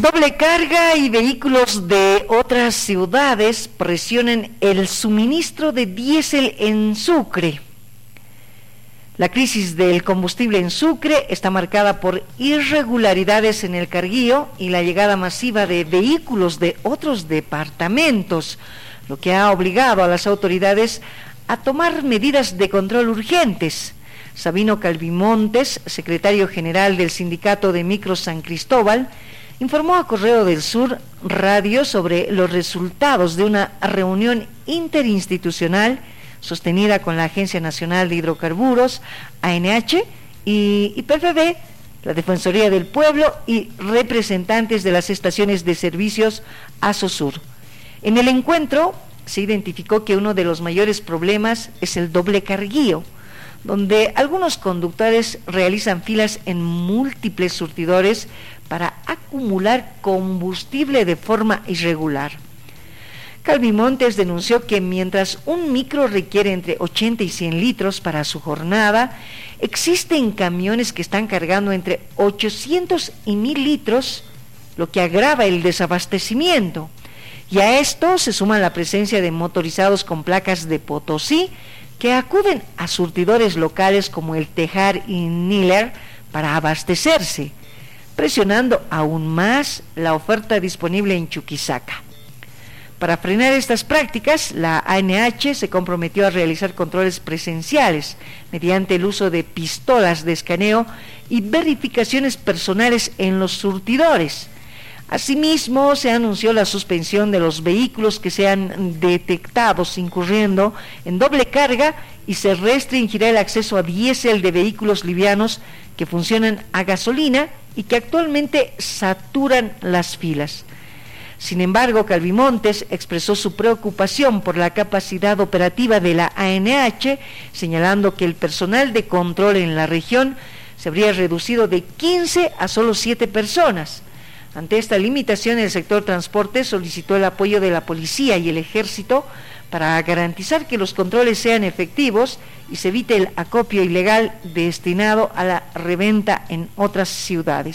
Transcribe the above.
Doble carga y vehículos de otras ciudades presionan el suministro de diésel en Sucre. La crisis del combustible en Sucre está marcada por irregularidades en el carguío y la llegada masiva de vehículos de otros departamentos, lo que ha obligado a las autoridades a tomar medidas de control urgentes. Sabino Calvimontes, secretario general del Sindicato de Micros San Cristóbal, informó a Correo del Sur Radio sobre los resultados de una reunión interinstitucional sostenida con la Agencia Nacional de Hidrocarburos, ANH, y PFB, la Defensoría del Pueblo y representantes de las estaciones de servicios Asosur. En el encuentro se identificó que uno de los mayores problemas es el doble carguío, donde algunos conductores realizan filas en múltiples surtidores para acumular combustible de forma irregular. Calvimontes denunció que mientras un micro requiere entre 80 y 100 litros para su jornada, existen camiones que están cargando entre 800 y 1000 litros, lo que agrava el desabastecimiento. Y a esto se suma la presencia de motorizados con placas de Potosí que acuden a surtidores locales como el Tejar y Niller para abastecerse, presionando aún más la oferta disponible en Chuquisaca. Para frenar estas prácticas, la ANH se comprometió a realizar controles presenciales mediante el uso de pistolas de escaneo y verificaciones personales en los surtidores. Asimismo, se anunció la suspensión de los vehículos que sean detectados incurriendo en doble carga y se restringirá el acceso a diésel de vehículos livianos que funcionan a gasolina y que actualmente saturan las filas. Sin embargo, Calvimontes expresó su preocupación por la capacidad operativa de la ANH, señalando que el personal de control en la región se habría reducido de 15 a solo 7 personas. Ante esta limitación, el sector transporte solicitó el apoyo de la policía y el ejército para garantizar que los controles sean efectivos y se evite el acopio ilegal destinado a la reventa en otras ciudades.